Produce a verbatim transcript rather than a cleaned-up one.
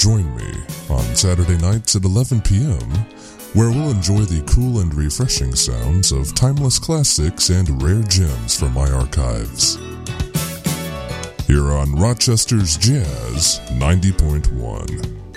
join me on Saturday nights at eleven p.m., where we'll enjoy the cool and refreshing sounds of timeless classics and rare gems from my archives. Here on Rochester's Jazz ninety point one.